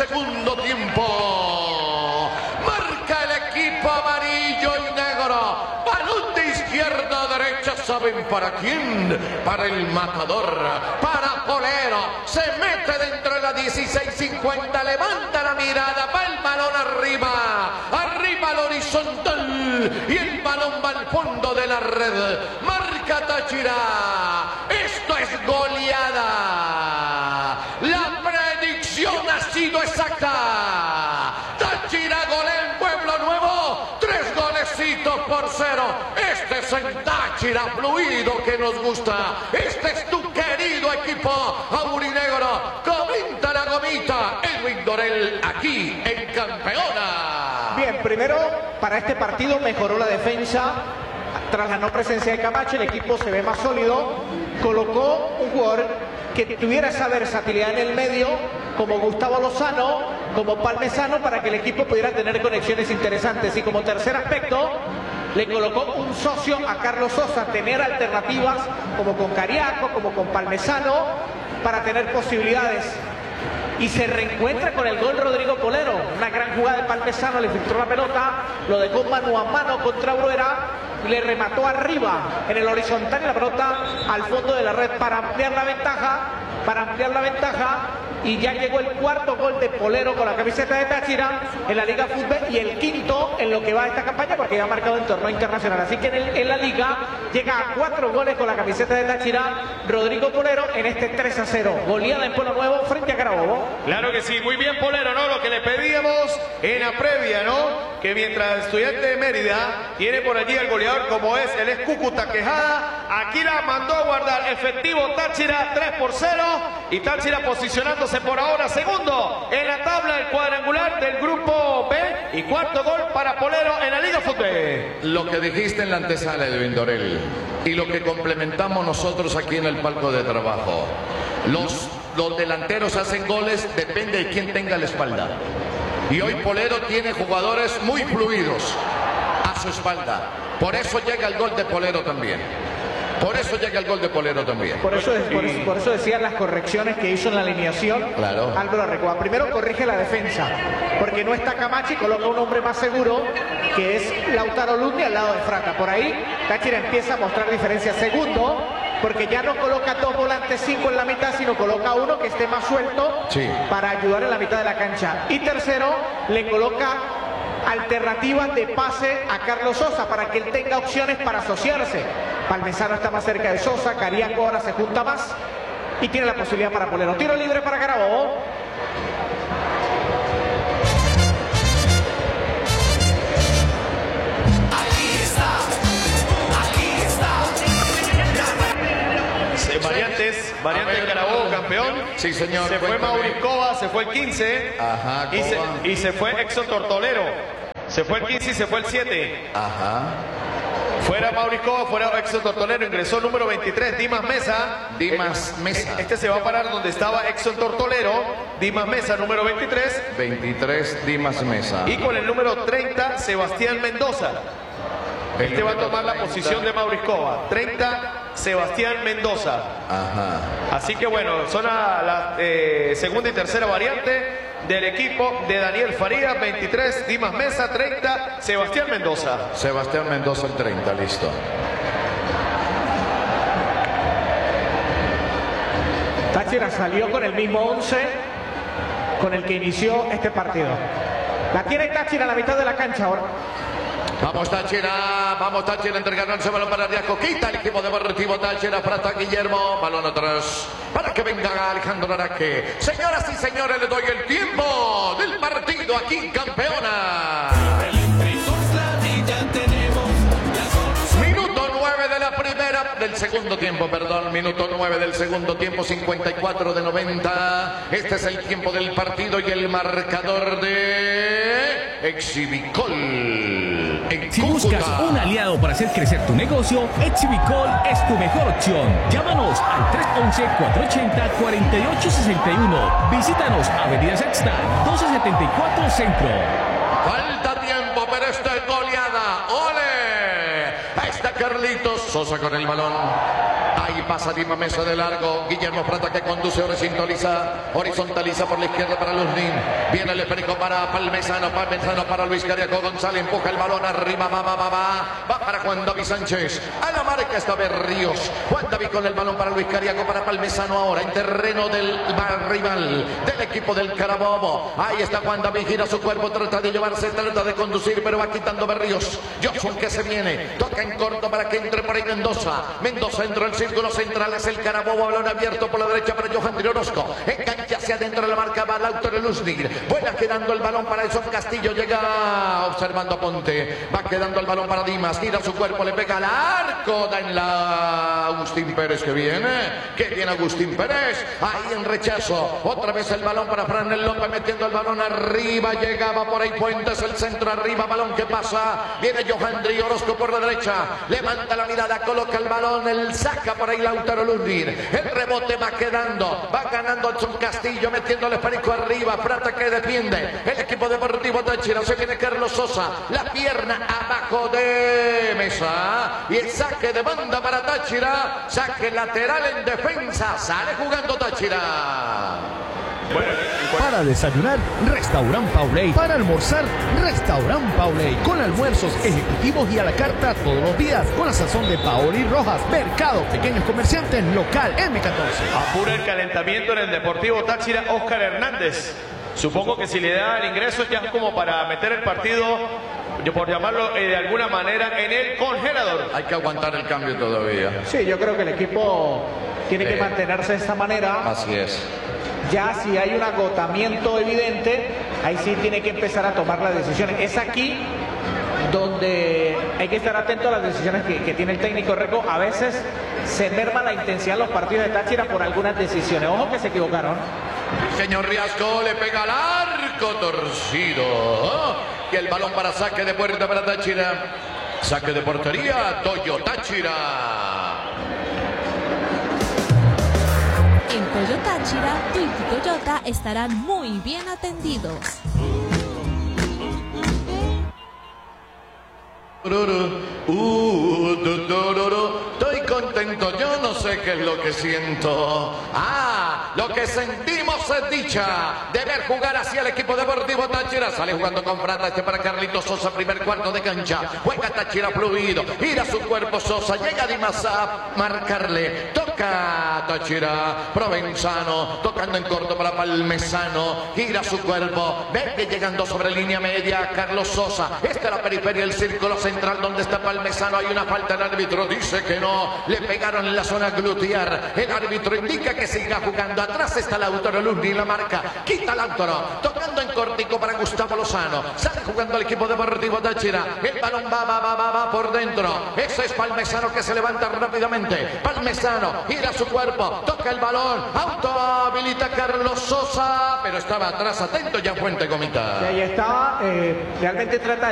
segundo tiempo. Marca el equipo amarillo y negro. Balón de izquierda a derecha, ¿saben para quién? Para el matador, para Polero. Se mete dentro de la 16-50, levanta la mirada, va el balón arriba al horizontal y el balón va al fondo de la red. Marca Táchira. Esto es goleada. La predicción ha sido exacta. Táchira golea en Pueblo Nuevo, 3-0. Este es el Táchira fluido que nos gusta. Este es tu querido equipo aurinegro. Comenta la gomita, Edwin Dorel, aquí en Campeona. Bien, primero, para este partido mejoró la defensa. Tras la no presencia de Camacho, el equipo se ve más sólido. Colocó un jugador que tuviera esa versatilidad en el medio, como Gustavo Lozano, como Palmesano, para que el equipo pudiera tener conexiones interesantes. Y como tercer aspecto, le colocó un socio a Carlos Sosa, tener alternativas como con Cariaco, como con Palmesano, para tener posibilidades. Y se reencuentra con el gol Rodrigo Polero. Una gran jugada de Palmesano, le filtró la pelota, lo dejó mano a mano contra Bruera, le remató arriba en el horizontal y la pelota al fondo de la red para ampliar la ventaja, y ya llegó el cuarto gol de Polero con la camiseta de Táchira en la Liga Fútbol y el quinto en lo que va de esta campaña, porque ya ha marcado en torneo internacional. Así que en la Liga llega a 4 goles con la camiseta de Táchira Rodrigo Polero en este 3-0. Goleada en Pueblo Nuevo frente a Carabobo. Claro que sí, muy bien Polero, ¿no? Lo que le pedíamos en la previa, ¿no? Que mientras Estudiante de Mérida tiene por allí el goleador como es el Cúcuta Quejada, aquí la mandó a guardar efectivo Táchira 3-0 y Táchira posicionándose por ahora segundo en la tabla del cuadrangular del grupo B y cuarto gol para Polero en la Liga Fútbol. Lo que dijiste en la antesala, Edwin Dorel, y lo que complementamos nosotros aquí en el palco de trabajo. Los delanteros hacen goles, depende de quién tenga la espalda. Y hoy Polero tiene jugadores muy fluidos a su espalda. Por eso llega el gol de Polero también. Por eso decían las correcciones que hizo en la alineación. Claro. Álvaro Recoba. Primero corrige la defensa, porque no está Camacho y coloca un hombre más seguro, que es Lautaro Lundi al lado de Fraca. Por ahí Táchira empieza a mostrar diferencia. Segundo, porque ya no coloca 2 volantes 5 en la mitad, sino coloca uno que esté más suelto, sí, para ayudar en la mitad de la cancha. Y tercero, le coloca alternativas de pase a Carlos Sosa para que él tenga opciones para asociarse. Palmesano está más cerca de Sosa, Cariaco ahora se junta más y tiene la posibilidad para Polero. Tiro libre para Carabobo. Variante de Carabobo, campeón. Sí, señor. Se fue Mauricova, se fue el 15. Ajá. Y se fue Exo Tortolero. Se fue el 15 y se fue el 7. Ajá. Fuera Mauricova, fuera Exo Tortolero. Ingresó número 23, Dimas Mesa. Dimas Mesa. Este se va a parar donde estaba Exo Tortolero. Dimas Mesa, número 23. 23, Dimas Mesa. Y con el número 30, Sebastián Mendoza. Este va a tomar la posición de Mauricova. 30, Sebastián Mendoza. Ajá. Así que bueno, son la segunda y tercera variante del equipo de Daniel Farías. 23, Dimas Mesa. 30, Sebastián Mendoza. Sebastián Mendoza el 30, listo. Táchira salió con el mismo 11 con el que inició este partido. La tiene Táchira a la mitad de la cancha ahora. Vamos Táchira, entregando el balón para Riasco, quita el equipo deportivo Táchira, para Guillermo, balón atrás, para que venga Alejandro Araque. Señoras y señores, le doy el tiempo del partido aquí en Campeona. Minuto 9 de la primera, del segundo tiempo, perdón, minuto 9 del segundo tiempo, 54 de 90. Este es el tiempo del partido y el marcador de Exhibicol. Si buscas un aliado para hacer crecer tu negocio, Exhibicol es tu mejor opción. Llámanos al 311-480-4861. Visítanos Avenida Sexta, 1274 Centro. Falta tiempo, pero esta es goleada. ¡Ole! Ahí está Carlitos Sosa con el balón. Ahí Ahí pasa Dima Mesa de largo. Guillermo Prata que conduce, horizontaliza por la izquierda para Luznin. Viene el esférico para Palmesano para Luis Cariaco. González empuja el balón arriba. Va para Juan David Sánchez. A la marca está Berríos. Juan David con el balón para Luis Cariaco, para Palmesano ahora en terreno del rival del equipo del Carabobo. Ahí está Juan David, gira su cuerpo, trata de llevarse, trata de conducir, pero va quitando Berríos. Johnson que se viene, toca en corto para que entre por ahí Mendoza dentro del círculo central, es el Carabobo, balón abierto por la derecha para Johan Orozco, engancha hacia adentro de la marca, va Lautaro Luznin, vuela quedando el balón para Edson Castillo, llega observando a Ponte, va quedando el balón para Dimas, gira su cuerpo, le pega al arco, da en la Agustín Pérez que viene Agustín Pérez, ahí en rechazo, otra vez el balón para Franel López, metiendo el balón arriba, llegaba por ahí Puentes, el centro arriba, balón que pasa, viene Johan Orozco por la derecha, levanta la mirada, coloca el balón, el saca por ahí Lautaro Luznin, el rebote va ganando Edson Castillo, metiendo el esférico arriba, Prata que defiende, el equipo deportivo Táchira, se viene Carlos Sosa, la pierna abajo de Mesa, y el saque de banda para Táchira, saque lateral en defensa, sale jugando Táchira. Para desayunar, Restaurant Pauley. Para almorzar, Restaurant Pauley. Con almuerzos ejecutivos y a la carta todos los días. Con la sazón de Paoli Rojas. Mercado, pequeños comerciantes, local M14. Apura el calentamiento en el Deportivo Táchira, Oscar Hernández. Supongo que si le da el ingreso ya es como para meter el partido, por llamarlo de alguna manera, en el congelador. Hay que aguantar el cambio todavía. Sí, yo creo que el equipo tiene que mantenerse de esta manera. Así es. Ya si hay un agotamiento evidente, ahí sí tiene que empezar a tomar las decisiones. Es aquí donde hay que estar atento a las decisiones que tiene el técnico Reco. A veces se merma la intensidad en los partidos de Táchira por algunas decisiones. Ojo que se equivocaron. Señor Riasco le pega al arco torcido. Y el balón para saque de puerta para Táchira. Saque de portería, Toyo Táchira. En Toyo Táchira, tú y tu Toyota estarán muy bien atendidos. Estoy contento, yo no sé qué es lo que siento. Lo que sentimos es dicha de ver jugar hacia el equipo deportivo Táchira. Sale jugando con Prata, para Carlitos Sosa, primer cuarto de cancha. Juega Táchira fluido, gira su cuerpo Sosa, llega Dimas a marcarle. Toca Táchira, Provenzano, tocando en corto para Palmesano, gira su cuerpo, ve que llegando sobre línea media Carlos Sosa. Esta es la periferia del círculo central donde está Palmesano. Hay una falta, el árbitro dice que no, le pegaron en la zona glutear. El árbitro indica que siga jugando. Atrás está Lautaro Luznin, la marca, quita Lautaro, tocando en cortico para Gustavo Lozano. Sale jugando el equipo deportivo Táchira. El balón va por dentro. Ese es Palmesano que se levanta rápidamente. Palmesano gira su cuerpo, toca el balón, habilita Carlos Sosa, pero estaba atrás, atento ya Fuente Gomita. Y ahí estaba, realmente trata